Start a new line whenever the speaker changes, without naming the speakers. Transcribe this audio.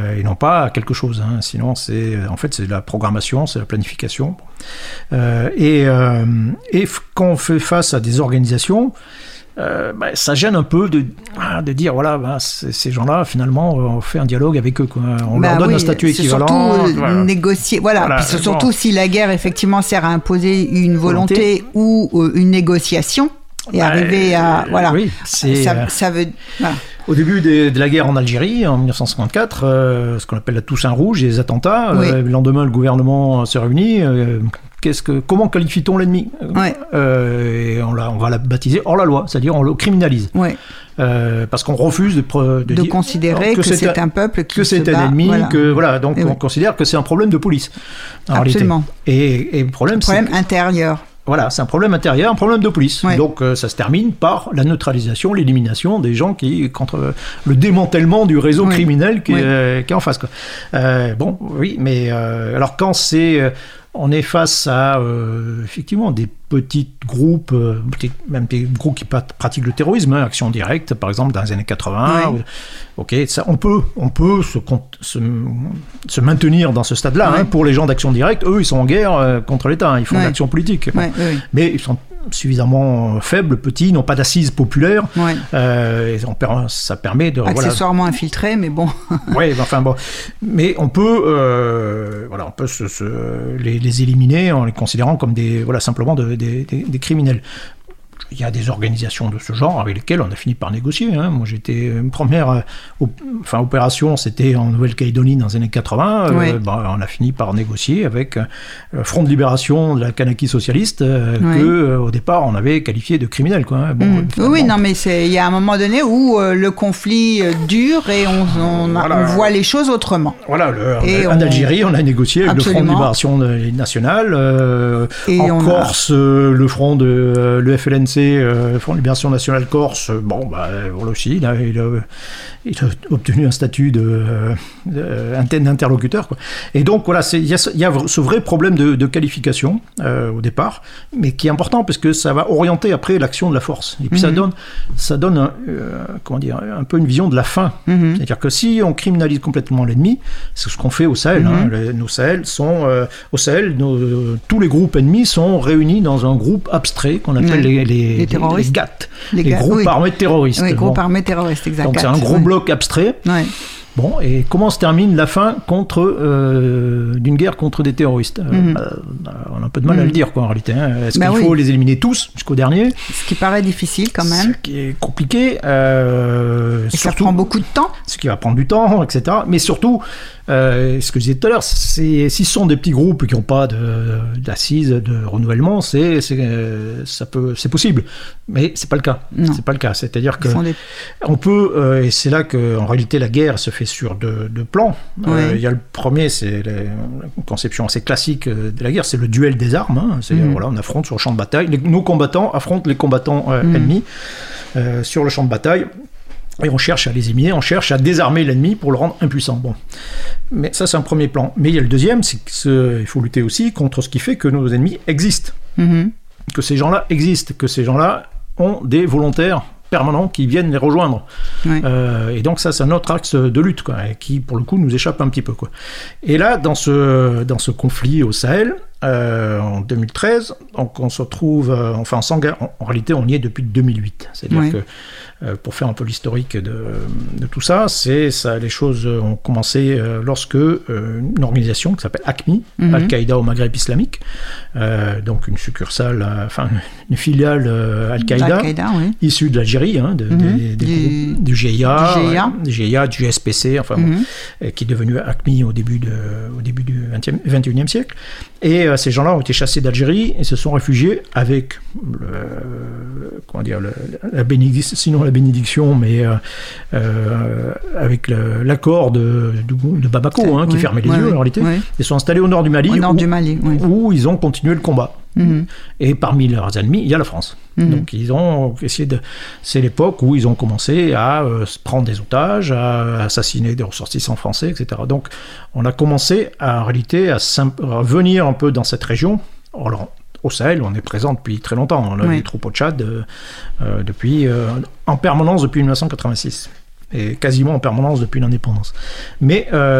et non pas à quelque chose. Sinon, c'est de la programmation, c'est de la planification. Et quand on fait face à des organisations, ça gêne un peu de dire voilà, ces gens-là, finalement, on fait un dialogue avec eux, quoi. On leur donne un statut équivalent.
Surtout négocier. Voilà. Puis surtout si la guerre effectivement sert à imposer une volonté ou une négociation et arriver à
oui,
ça veut. Voilà.
Au début de la guerre en Algérie, en 1954, ce qu'on appelle la Toussaint Rouge et les attentats, le lendemain, le gouvernement s'est réuni. Comment qualifie-t-on l'ennemi ? Et on va la baptiser hors la loi, c'est-à-dire on le criminalise. Parce qu'on refuse de dire,
considérer que c'est un peuple qui
que c'est un ennemi, donc on considère que c'est un problème de police.
Absolument.
Et le problème,
intérieur.
Voilà, c'est un problème intérieur, un problème de police. Donc ça se termine par la neutralisation, l'élimination des gens contre le démantèlement du réseau criminel qui est en face, quoi. Mais alors quand on est face à effectivement des petits groupes, même des groupes qui pratiquent le terrorisme, Action Directe par exemple dans les années 80. Ça, on peut se maintenir dans ce stade-là. Pour les gens d'Action Directe, eux ils sont en guerre contre l'État, ils font de l'action politique. Mais ils sont suffisamment faibles, petits, ils n'ont pas d'assises populaires. Ça permet de
accessoirement infiltrés, mais bon.
Mais on peut, les éliminer en les considérant comme simplement des criminels. Il y a des organisations de ce genre avec lesquelles on a fini par négocier. Moi, j'étais une première opération, c'était en Nouvelle-Calédonie dans les années 80. On a fini par négocier avec le Front de Libération de la Kanaki socialiste que au départ on avait qualifié de criminel, quoi.
Mais il y a un moment donné où le conflit dure et on voit les choses autrement.
En Algérie, on a négocié avec le Front de Libération nationale. Corse, le front de le FLNC. Le Front de Libération Nationale Corse, aussi, il a obtenu un statut d'interlocuteur, quoi. Et donc, il y a ce vrai problème de qualification au départ, mais qui est important parce que ça va orienter après l'action de la force. Et puis ça donne un peu une vision de la fin. C'est-à-dire que si on criminalise complètement l'ennemi, c'est ce qu'on fait au Sahel. Nos Sahel sont, au Sahel, tous les groupes ennemis sont réunis dans un groupe abstrait qu'on appelle les terroristes. Les groupes armés terroristes.
Oui, groupes armés terroristes, exactement.
Donc c'est un gros bloc abstrait. Et comment se termine la fin d'une guerre contre des terroristes ? On a un peu de mal à le dire, quoi, en réalité. Est-ce qu'il faut les éliminer tous jusqu'au dernier ?
Ce qui paraît difficile quand même.
Ce qui est compliqué.
Et ça prend beaucoup de temps.
Ce qui va prendre du temps, etc. Mais surtout, ce que je disais tout à l'heure, si ce sont des petits groupes qui n'ont pas d'assises, de renouvellement, c'est possible. Mais c'est pas le cas.
Non.
C'est pas le cas. C'est-à-dire que on peut, et c'est là qu'en réalité la guerre se fait sur deux plans. Il y a le premier, c'est une conception assez classique de la guerre, c'est le duel des armes. C'est-à-dire, on affronte sur le champ de bataille. Nos combattants affrontent les combattants ennemis sur le champ de bataille. Et on cherche à les éliminer, on cherche à désarmer l'ennemi pour le rendre impuissant. Mais ça, c'est un premier plan. Mais il y a le deuxième, c'est qu'il faut lutter aussi contre ce qui fait que nos ennemis existent. Que ces gens-là existent, que ces gens-là ont des volontaires permanents qui viennent les rejoindre. Et donc ça, c'est un autre axe de lutte, quoi, et qui, pour le coup, nous échappe un petit peu, quoi. Et là, dans ce conflit au Sahel, en 2013, donc on se retrouve, en réalité, on y est depuis 2008. C'est-à-dire que, pour faire un peu l'historique de tout ça, les choses ont commencé lorsque une organisation qui s'appelle AQMI, Al-Qaïda au Maghreb islamique, donc une succursale, une filiale Al-Qaïda, issue de l'Algérie, du GIA, du GSPC, qui est devenu AQMI au début du 21e siècle. Et ces gens-là ont été chassés d'Algérie et se sont réfugiés avec la bénédiction, sinon la bénédiction, mais avec l'accord de Bamako, qui fermait les yeux en réalité. Ils sont installés au nord du Mali, où ils ont continué le combat. Et parmi leurs ennemis, il y a la France. Donc ils ont essayé c'est l'époque où ils ont commencé à se prendre des otages, à assassiner des ressortissants français, etc. Donc on a commencé en réalité à venir un peu dans cette région. Alors, au Sahel, on est présent depuis très longtemps. On a des troupes au Tchad en permanence depuis 1986. Et quasiment en permanence depuis l'indépendance. Mais